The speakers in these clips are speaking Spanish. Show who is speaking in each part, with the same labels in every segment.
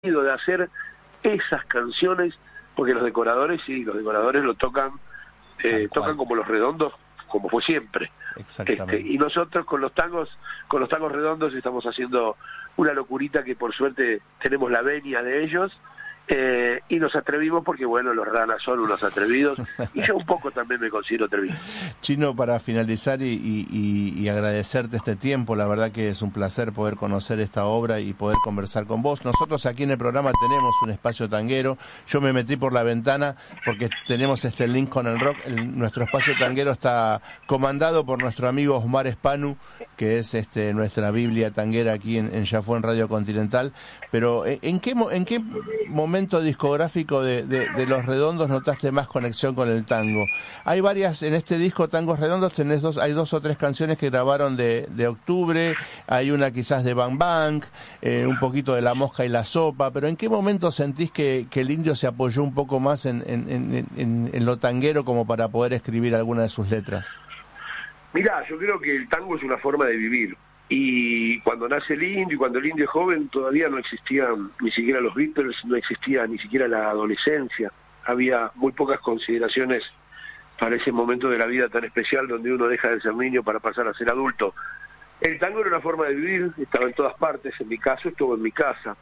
Speaker 1: de hacer esas canciones, porque los decoradores lo tocan, tocan como los redondos, como fue siempre.
Speaker 2: Exactamente.
Speaker 1: Y nosotros con los tangos redondos estamos haciendo una locurita que por suerte tenemos la venia de ellos, y nos atrevimos porque bueno, los ranas son unos atrevidos y yo un poco también me considero atrevido.
Speaker 2: Chino, para finalizar y agradecerte este tiempo, la verdad que es un placer poder conocer esta obra y poder conversar con vos. Nosotros aquí en el programa tenemos un espacio tanguero, yo me metí por la ventana porque tenemos este link con el rock. Nuestro espacio tanguero está comandado por nuestro amigo Osmar Espanu, que es nuestra biblia tanguera aquí en Ya Fue en Radio Continental. Pero ¿en qué momento discográfico de Los Redondos notaste más conexión con el tango? Hay varias, en este disco Tangos Redondos hay 2 o 3 canciones que grabaron de Octubre, hay una quizás de Bang Bang, un poquito de La Mosca y la Sopa, pero ¿en qué momento sentís que el Indio se apoyó un poco más en lo tanguero como para poder escribir alguna de sus letras?
Speaker 1: Mirá, yo creo que el tango es una forma de vivir. Y cuando nace el Indio, y cuando el Indio es joven, todavía no existían ni siquiera los Beatles, no existía ni siquiera la adolescencia. Había muy pocas consideraciones para ese momento de la vida tan especial donde uno deja de ser niño para pasar a ser adulto. El tango era una forma de vivir, estaba en todas partes. En mi caso estuvo en mi casa.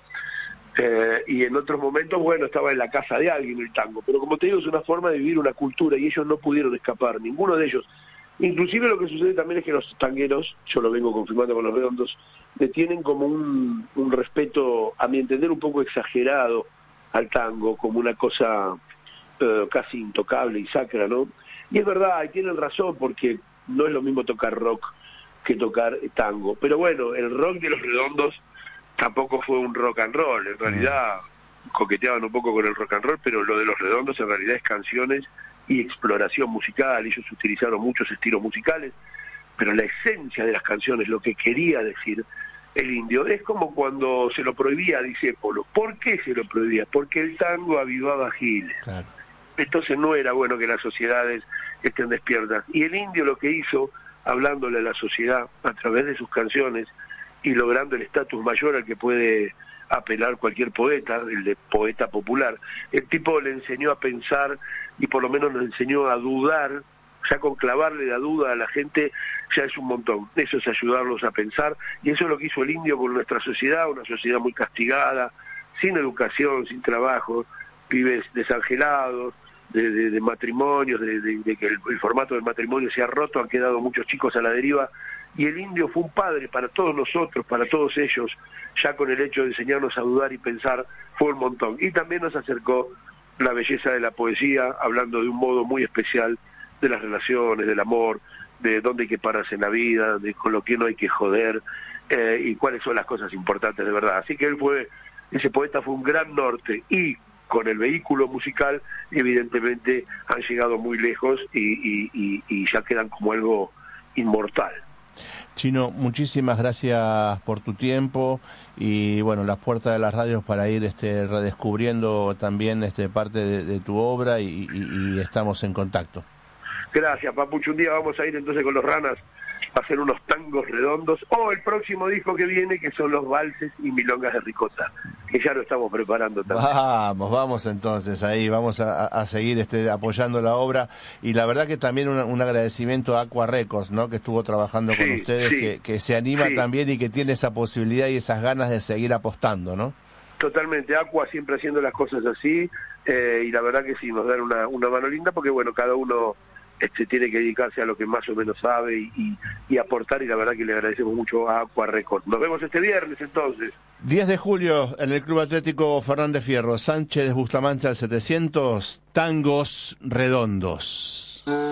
Speaker 1: Y en otros momentos, bueno, estaba en la casa de alguien el tango. Pero como te digo, es una forma de vivir, una cultura, y ellos no pudieron escapar, ninguno de ellos. Inclusive lo que sucede también es que los tangueros, yo lo vengo confirmando con Los Redondos, le tienen como un respeto, a mi entender, un poco exagerado al tango, como una cosa casi intocable y sacra, ¿no? Y es verdad, y tienen razón, porque no es lo mismo tocar rock que tocar tango. Pero bueno, el rock de Los Redondos tampoco fue un rock and roll, en realidad coqueteaban un poco con el rock and roll, pero lo de Los Redondos en realidad es canciones y exploración musical. Ellos utilizaron muchos estilos musicales, pero la esencia de las canciones, lo que quería decir el Indio, es como cuando se lo prohibía a Discépolo. ¿Por qué se lo prohibía? Porque el tango avivaba giles. Claro. Entonces no era bueno que las sociedades estén despiertas. Y el Indio lo que hizo, hablándole a la sociedad a través de sus canciones y logrando el estatus mayor al que puede apelar cualquier poeta, el de poeta popular, el tipo le enseñó a pensar y por lo menos nos enseñó a dudar. Ya con clavarle la duda a la gente ya es un montón. Eso es ayudarlos a pensar, y eso es lo que hizo el Indio con nuestra sociedad, una sociedad muy castigada, sin educación, sin trabajo, pibes desangelados, de matrimonios, de que el formato del matrimonio se ha roto, han quedado muchos chicos a la deriva, y el Indio fue un padre para todos nosotros, para todos ellos, ya con el hecho de enseñarnos a dudar y pensar, fue un montón. Y también nos acercó la belleza de la poesía, hablando de un modo muy especial de las relaciones, del amor, de dónde hay que pararse en la vida, de con lo que no hay que joder, y cuáles son las cosas importantes de verdad. Así que ese poeta fue un gran norte, y con el vehículo musical evidentemente han llegado muy lejos y ya quedan como algo inmortal.
Speaker 2: Chino, muchísimas gracias por tu tiempo, y bueno, las puertas de las radios para ir redescubriendo también parte de tu obra, y estamos en contacto.
Speaker 1: Gracias, Papucho. Un día vamos a ir entonces con los Ranas a hacer unos tangos redondos, o el próximo disco que viene, que son los valses y milongas de ricota, que ya lo estamos preparando también.
Speaker 2: Vamos entonces ahí, vamos a seguir apoyando la obra, y la verdad que también un agradecimiento a Aqua Records, ¿no?, que estuvo trabajando con ustedes, que se anima también y que tiene esa posibilidad y esas ganas de seguir apostando, ¿no?
Speaker 1: Totalmente, Aqua siempre haciendo las cosas así, y la verdad que sí, nos dan una mano linda, porque bueno, cada uno tiene que dedicarse a lo que más o menos sabe y aportar, y la verdad que le agradecemos mucho a Aqua Record. Nos vemos este viernes entonces.
Speaker 2: 10 de julio en el Club Atlético Fernández Fierro, Sánchez Bustamante al 700, Tangos Redondos.